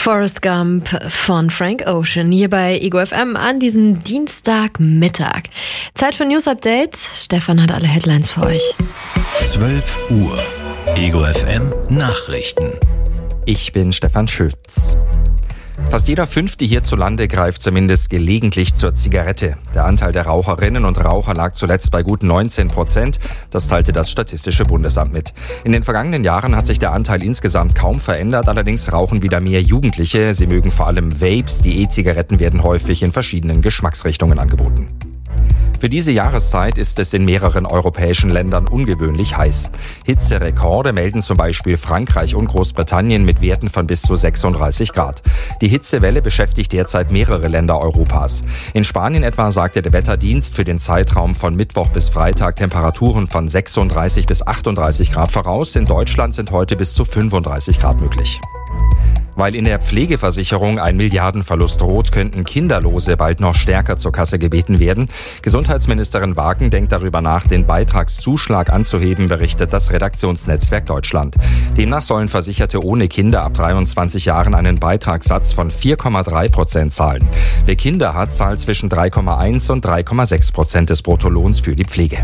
Forrest Gump von Frank Ocean hier bei Ego FM an diesem Dienstagmittag. Zeit für News Update. Stefan hat alle Headlines für euch. 12 Uhr. Ego FM Nachrichten. Ich bin Stefan Schütz. Fast jeder Fünfte hierzulande greift zumindest gelegentlich zur Zigarette. Der Anteil der Raucherinnen und Raucher lag zuletzt bei gut 19%. Das teilte das Statistische Bundesamt mit. In den vergangenen Jahren hat sich der Anteil insgesamt kaum verändert. Allerdings rauchen wieder mehr Jugendliche. Sie mögen vor allem Vapes. Die E-Zigaretten werden häufig in verschiedenen Geschmacksrichtungen angeboten. Für diese Jahreszeit ist es in mehreren europäischen Ländern ungewöhnlich heiß. Hitzerekorde melden zum Beispiel Frankreich und Großbritannien mit Werten von bis zu 36 Grad. Die Hitzewelle beschäftigt derzeit mehrere Länder Europas. In Spanien etwa sagte der Wetterdienst für den Zeitraum von Mittwoch bis Freitag Temperaturen von 36 bis 38 Grad voraus. In Deutschland sind heute bis zu 35 Grad möglich. Weil in der Pflegeversicherung ein Milliardenverlust droht, könnten Kinderlose bald noch stärker zur Kasse gebeten werden. Gesundheitsministerin Wagen denkt darüber nach, den Beitragszuschlag anzuheben, berichtet das Redaktionsnetzwerk Deutschland. Demnach sollen Versicherte ohne Kinder ab 23 Jahren einen Beitragssatz von 4,3% zahlen. Wer Kinder hat, zahlt zwischen 3,1 und 3,6% des Bruttolohns für die Pflege.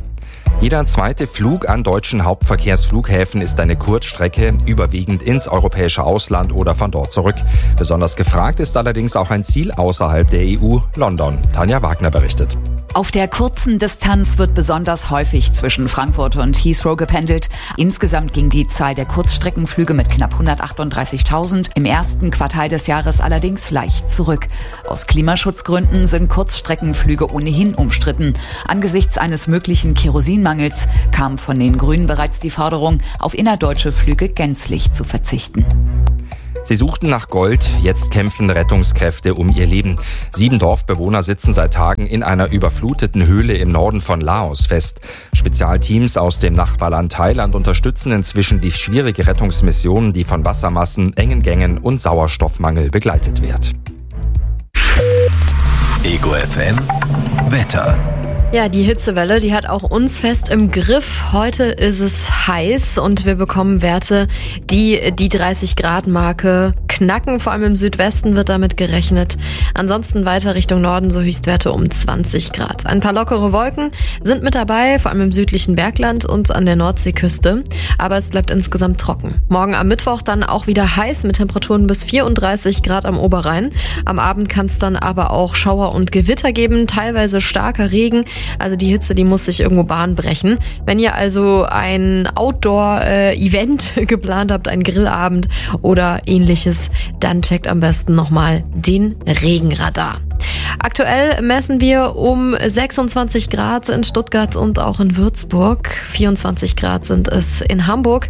Jeder zweite Flug an deutschen Hauptverkehrsflughäfen ist eine Kurzstrecke, überwiegend ins europäische Ausland oder von dort zurück. Besonders gefragt ist allerdings auch ein Ziel außerhalb der EU, London. Tanja Wagner berichtet. Auf der kurzen Distanz wird besonders häufig zwischen Frankfurt und Heathrow gependelt. Insgesamt ging die Zahl der Kurzstreckenflüge mit knapp 138.000 im ersten Quartal des Jahres allerdings leicht zurück. Aus Klimaschutzgründen sind Kurzstreckenflüge ohnehin umstritten. Angesichts eines möglichen Kerosinmangels kam von den Grünen bereits die Forderung, auf innerdeutsche Flüge gänzlich zu verzichten. Sie suchten nach Gold, jetzt kämpfen Rettungskräfte um ihr Leben. 7 Dorfbewohner sitzen seit Tagen in einer überfluteten Höhle im Norden von Laos fest. Spezialteams aus dem Nachbarland Thailand unterstützen inzwischen die schwierige Rettungsmission, die von Wassermassen, engen Gängen und Sauerstoffmangel begleitet wird. Ego FM Wetter. Ja, die Hitzewelle, die hat auch uns fest im Griff. Heute ist es heiß und wir bekommen Werte, die 30-Grad-Marke knacken. Vor allem im Südwesten wird damit gerechnet. Ansonsten weiter Richtung Norden so Höchstwerte um 20 Grad. Ein paar lockere Wolken sind mit dabei, vor allem im südlichen Bergland und an der Nordseeküste. Aber es bleibt insgesamt trocken. Morgen am Mittwoch dann auch wieder heiß mit Temperaturen bis 34 Grad am Oberrhein. Am Abend kann es dann aber auch Schauer und Gewitter geben, teilweise starker Regen. Also die Hitze, die muss sich irgendwo Bahn brechen. Wenn ihr also ein Outdoor-Event geplant habt, einen Grillabend oder ähnliches, dann checkt am besten nochmal den Regenradar. Aktuell messen wir um 26 Grad in Stuttgart und auch in Würzburg. 24 Grad sind es in Hamburg.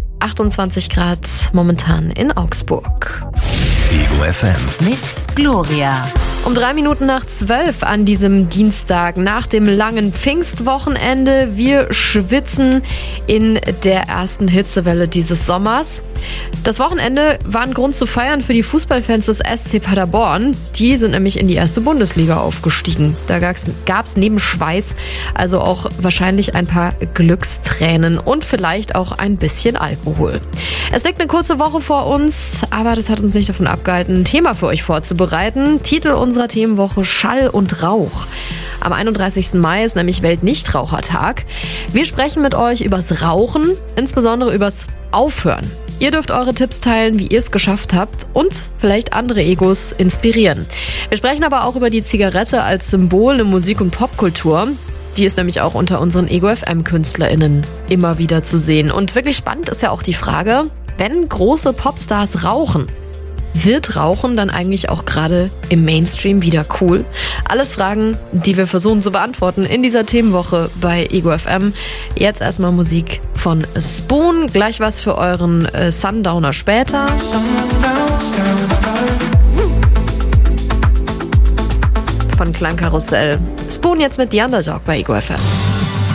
28 Grad momentan in Augsburg. Ego FM Mit Gloria. Um 11:03 an diesem Dienstag nach dem langen Pfingstwochenende. Wir schwitzen in der ersten Hitzewelle dieses Sommers. Das Wochenende war ein Grund zu feiern für die Fußballfans des SC Paderborn. Die sind nämlich in die erste Bundesliga aufgestiegen. Da gab's neben Schweiß also auch wahrscheinlich ein paar Glückstränen und vielleicht auch ein bisschen Alkohol. Es liegt eine kurze Woche vor uns, aber das hat uns nicht davon abgehalten, ein Thema für euch vorzubereiten. Titel unserer Themenwoche: Schall und Rauch. Am 31. Mai ist nämlich Weltnichtrauchertag. Wir sprechen mit euch übers Rauchen, insbesondere übers Aufhören. Ihr dürft eure Tipps teilen, wie ihr es geschafft habt und vielleicht andere Egos inspirieren. Wir sprechen aber auch über die Zigarette als Symbol in Musik- und Popkultur. Die ist nämlich auch unter unseren Ego-FM-KünstlerInnen immer wieder zu sehen. Und wirklich spannend ist ja auch die Frage, wenn große Popstars rauchen, wird Rauchen dann eigentlich auch gerade im Mainstream wieder cool? Alles Fragen, die wir versuchen zu beantworten in dieser Themenwoche bei Ego FM. Jetzt erstmal Musik von Spoon, gleich was für euren Sundowner später. Von Klangkarussell. Spoon jetzt mit The Underdog bei Ego FM.